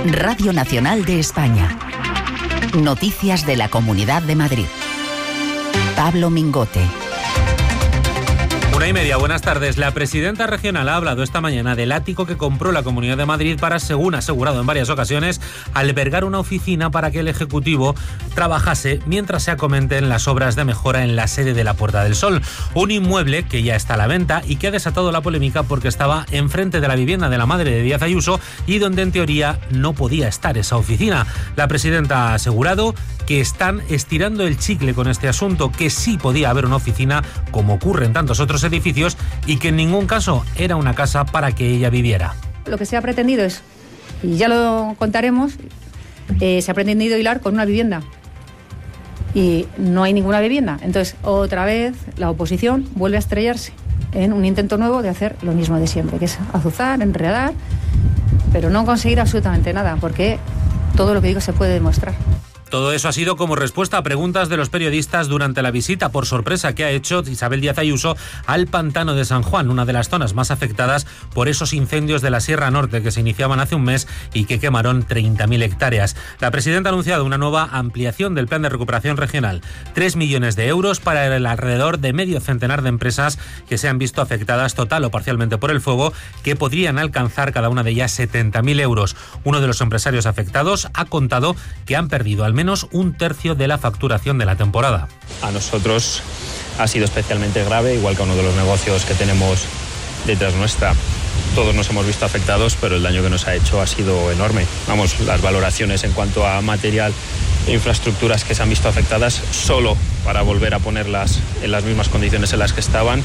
Radio Nacional de España. Noticias de la Comunidad de Madrid. Pablo Mingote. 1:30, buenas tardes. La presidenta regional ha hablado esta mañana del ático que compró la Comunidad de Madrid para, según ha asegurado en varias ocasiones, albergar una oficina para que el Ejecutivo trabajase mientras se acometen las obras de mejora en la sede de la Puerta del Sol. Un inmueble que ya está a la venta y que ha desatado la polémica porque estaba enfrente de la vivienda de la madre de Díaz Ayuso y donde en teoría no podía estar esa oficina. La presidenta ha asegurado que están estirando el chicle con este asunto, que sí podía haber una oficina, como ocurre en tantos otros edificios, y que en ningún caso era una casa para que ella viviera. Lo que se ha pretendido es, y ya lo contaremos, se ha pretendido hilar con una vivienda. Y no hay ninguna vivienda. Entonces, otra vez, la oposición vuelve a estrellarse en un intento nuevo de hacer lo mismo de siempre, que es azuzar, enredar, pero no conseguir absolutamente nada, porque todo lo que digo se puede demostrar. Todo eso ha sido como respuesta a preguntas de los periodistas durante la visita por sorpresa que ha hecho Isabel Díaz Ayuso al pantano de San Juan, una de las zonas más afectadas por esos incendios de la Sierra Norte que se iniciaban hace un mes y que quemaron 30.000 hectáreas. La presidenta ha anunciado una nueva ampliación del plan de recuperación regional, 3 millones de euros para el alrededor de medio centenar de empresas que se han visto afectadas total o parcialmente por el fuego, que podrían alcanzar cada una de ellas 70.000 euros. Uno de los empresarios afectados ha contado que han perdido al menos un tercio de la facturación de la temporada. A nosotros ha sido especialmente grave, igual que a uno de los negocios que tenemos detrás nuestra. Todos nos hemos visto afectados, pero el daño que nos ha hecho ha sido enorme. Vamos, las valoraciones en cuanto a material e infraestructuras que se han visto afectadas, solo para volver a ponerlas en las mismas condiciones en las que estaban,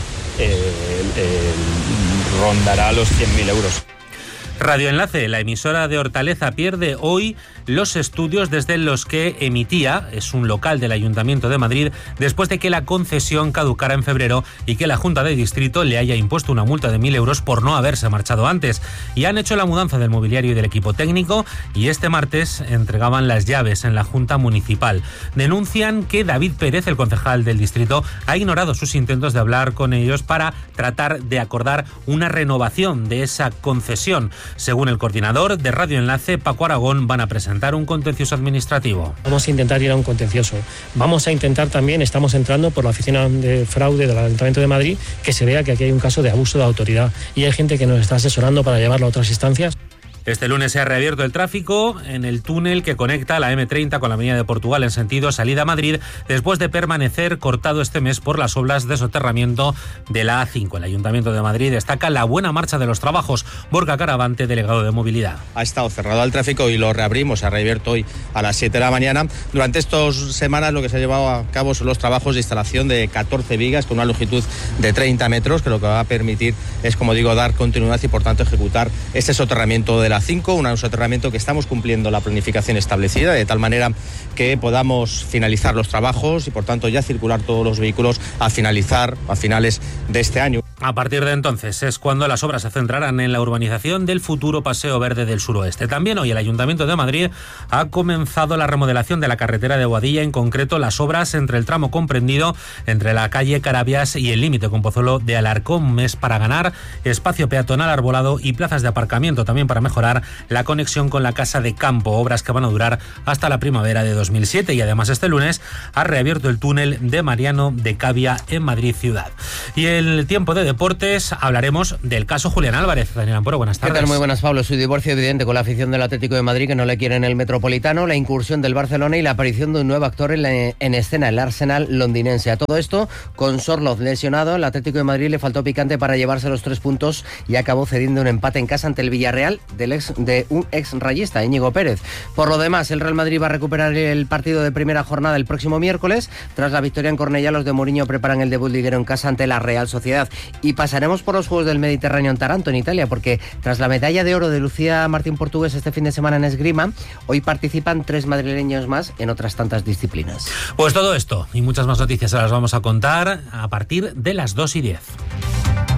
rondará los 100.000 euros. Radio Enlace, la emisora de Hortaleza, pierde hoy los estudios desde los que emitía, es un local del Ayuntamiento de Madrid, después de que la concesión caducara en febrero y que la Junta de Distrito le haya impuesto una multa de 1.000 euros por no haberse marchado antes. Y han hecho la mudanza del mobiliario y del equipo técnico y este martes entregaban las llaves en la Junta Municipal. Denuncian que David Pérez, el concejal del distrito, ha ignorado sus intentos de hablar con ellos para tratar de acordar una renovación de esa concesión. Según el coordinador de Radio Enlace, Paco Aragón, van a presentar un contencioso administrativo. Vamos a intentar ir a un contencioso. Vamos a intentar también, estamos entrando por la oficina de fraude del Ayuntamiento de Madrid, que se vea que aquí hay un caso de abuso de autoridad y hay gente que nos está asesorando para llevarlo a otras instancias. Este lunes se ha reabierto el tráfico en el túnel que conecta la M30 con la Avenida de Portugal en sentido salida a Madrid, después de permanecer cortado este mes por las obras de soterramiento de la A5. El Ayuntamiento de Madrid destaca la buena marcha de los trabajos. Borja Caravante, delegado de Movilidad. Ha estado cerrado al tráfico y lo reabrimos, se ha reabierto hoy a las 7 de la mañana. Durante estas semanas lo que se ha llevado a cabo son los trabajos de instalación de 14 vigas con una longitud de 30 metros, que lo que va a permitir es, como digo, dar continuidad y por tanto ejecutar este soterramiento de la 5, un soterramiento que estamos cumpliendo la planificación establecida, de tal manera que podamos finalizar los trabajos y por tanto ya circular todos los vehículos a finales de este año. A partir de entonces es cuando las obras se centrarán en la urbanización del futuro Paseo Verde del Suroeste. También hoy el Ayuntamiento de Madrid ha comenzado la remodelación de la carretera de Boadilla, en concreto las obras entre el tramo comprendido entre la calle Carabias y el límite con Pozuelo de Alarcón. Es para ganar espacio peatonal arbolado y plazas de aparcamiento, también para mejorar la conexión con la Casa de Campo, obras que van a durar hasta la primavera de 2007. Y además este lunes ha reabierto el túnel de Mariano de Cavia en Madrid ciudad. Y el tiempo de deportes hablaremos del caso Julián Álvarez. Daniel Amporo, buenas tardes. ¿Qué tal? Muy buenas, Pablo. Su divorcio evidente con la afición del Atlético de Madrid, que no le quiere en el Metropolitano, la incursión del Barcelona y la aparición de un nuevo actor en escena, el Arsenal londinense. A todo esto, con Sorloz lesionado, el Atlético de Madrid le faltó picante para llevarse los 3 puntos y acabó cediendo un empate en casa ante el Villarreal de un ex rayista, Íñigo Pérez. Por lo demás, el Real Madrid va a recuperar el partido de primera jornada el próximo miércoles. Tras la victoria en Cornellá, los de Mourinho preparan el debut liguero en casa ante la Real Sociedad. Y pasaremos por los Juegos del Mediterráneo en Taranto, en Italia, porque tras la medalla de oro de Lucía Martín Portugués este fin de semana en esgrima, hoy participan 3 madrileños más en otras tantas disciplinas. Pues todo esto y muchas más noticias se las vamos a contar a partir de las 2:10.